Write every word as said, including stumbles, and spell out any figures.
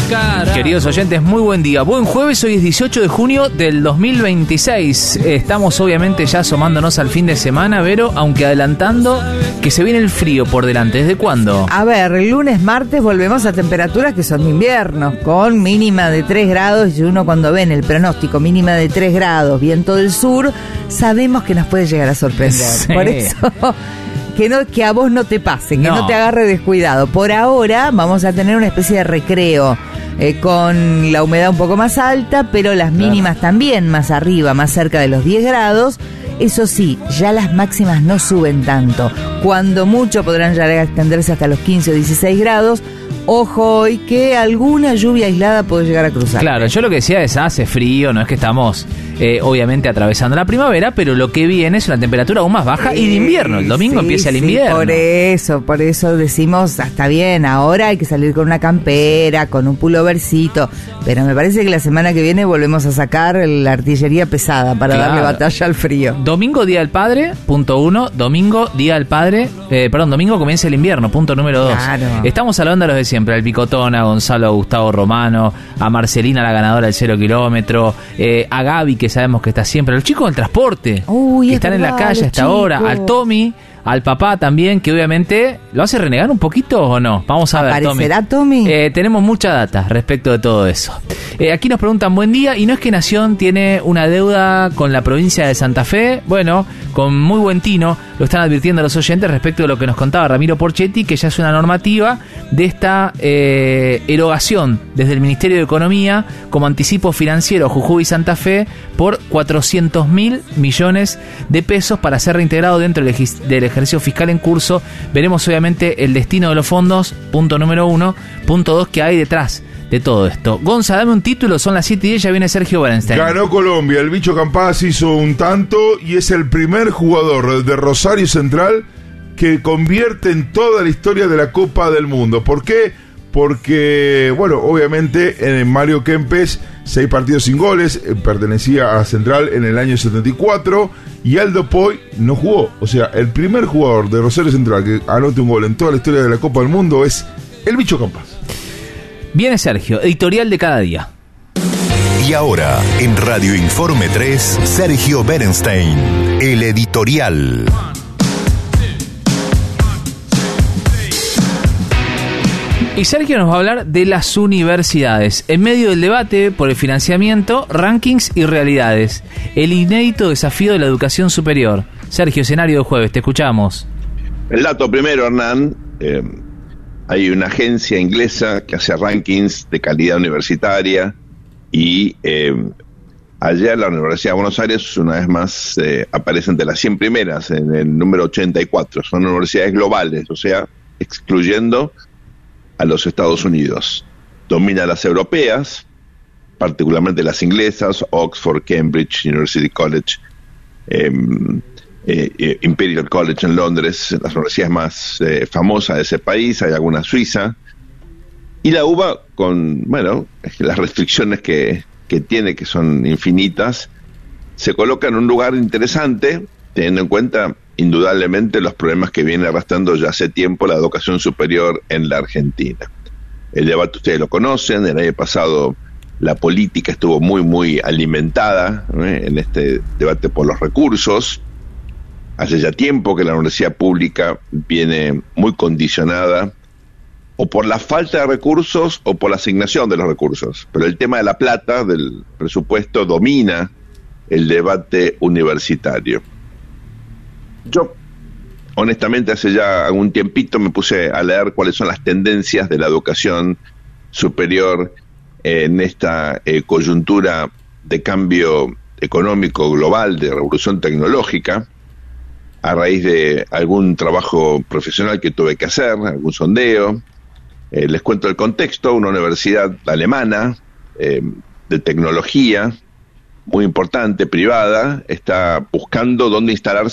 Queridos oyentes, muy buen día. Buen jueves, hoy es dieciocho de junio del dos mil veintiséis. Estamos obviamente ya asomándonos al fin de semana, Vero, aunque adelantando que se viene el frío por delante. ¿Desde cuándo? A ver, el lunes, martes volvemos a temperaturas que son de invierno, con mínima de tres grados, y uno cuando ve en el pronóstico mínima de tres grados, viento del sur, sabemos que nos puede llegar a sorprender. Sí. Por eso... Que, no, que a vos no te pase, que no. no te agarre descuidado. Por ahora vamos a tener una especie de recreo eh, con la humedad un poco más alta, pero las mínimas claro. también más arriba, más cerca de los diez grados. Eso sí, ya las máximas no suben tanto. Cuando mucho podrán llegar a extenderse hasta los quince o dieciséis grados. Ojo hoy que alguna lluvia aislada puede llegar a cruzar. Claro, yo lo que decía es, hace frío, no es que estamos eh, obviamente atravesando la primavera, pero lo que viene es una temperatura aún más baja y de invierno. El domingo sí, empieza el sí, invierno. Por eso, por eso decimos, está bien, ahora hay que salir con una campera, con un pullovercito, pero me parece que la semana que viene volvemos a sacar la artillería pesada para claro. darle batalla al frío. Domingo, Día del Padre, punto uno. Domingo, Día del Padre, eh, perdón, domingo comienza el invierno, punto número dos. Claro. Estamos hablando de los de siempre, al Picotón, a Gonzalo, a Gustavo Romano, a Marcelina, la ganadora del cero kilómetro, eh, a Gaby, que sabemos que está siempre, a los chicos del transporte, Uy, que están verdad, en la calle hasta ahora, al Tommy, al papá también, que obviamente lo hace renegar un poquito o no. Vamos a ver, Tommy. ¿Aparecerá Tommy? Eh, tenemos mucha data respecto de todo eso. Eh, aquí nos preguntan, buen día, y no es que Nación tiene una deuda con la provincia de Santa Fe. Bueno, con muy buen tino, lo están advirtiendo los oyentes respecto de lo que nos contaba Ramiro Porchetti, que ya es una normativa de esta eh, erogación desde el Ministerio de Economía como anticipo financiero a Jujuy y Santa Fe por cuatrocientos mil millones de pesos para ser reintegrado dentro del, del ejercicio fiscal en curso. Veremos obviamente el destino de los fondos, punto número uno. Punto dos, que hay detrás de todo esto. Gonza, dame un título, son las siete y diez, ya viene Sergio Berenstein. Ganó Colombia, el Bicho Campás hizo un tanto y es el primer jugador de Rosario Central que convierte en toda la historia de la Copa del Mundo. ¿Por qué? Porque, bueno, obviamente en Mario Kempes, seis partidos sin goles, eh, pertenecía a Central en el año setenta y cuatro, y Aldo Poy no jugó. O sea, el primer jugador de Rosario Central que anote un gol en toda la historia de la Copa del Mundo es el Bicho Campás. Viene Sergio, editorial de cada día. Y ahora, en Radio Informe tres, Sergio Berenstein, el editorial. Y Sergio nos va a hablar de las universidades. En medio del debate por el financiamiento, rankings y realidades. El inédito desafío de la educación superior. Sergio, escenario de jueves, te escuchamos. El dato primero, Hernán. Eh, hay una agencia inglesa que hace rankings de calidad universitaria y eh, ayer la Universidad de Buenos Aires, una vez más, eh, aparece entre las cien primeras en el número ochenta y cuatro. Son universidades globales, o sea, excluyendo a los Estados Unidos. Domina las europeas, particularmente las inglesas, Oxford, Cambridge, University College, eh, eh, Imperial College en Londres, las universidades más eh, famosas de ese país, hay alguna suiza, y la U B A, con, bueno, las restricciones que, que tiene, que son infinitas, se coloca en un lugar interesante, teniendo en cuenta indudablemente los problemas que viene arrastrando ya hace tiempo la educación superior en la Argentina. El debate ustedes lo conocen, el año pasado la política estuvo muy muy alimentada ¿eh? en este debate por los recursos. Hace ya tiempo que la universidad pública viene muy condicionada o por la falta de recursos o por la asignación de los recursos, pero el tema de la plata, del presupuesto, domina el debate universitario. Yo, honestamente, hace ya algún tiempito me puse a leer cuáles son las tendencias de la educación superior en esta eh, coyuntura de cambio económico global, de revolución tecnológica, a raíz de algún trabajo profesional que tuve que hacer, algún sondeo. Eh, les cuento el contexto: una universidad alemana eh, de tecnología muy importante, privada, está buscando dónde instalarse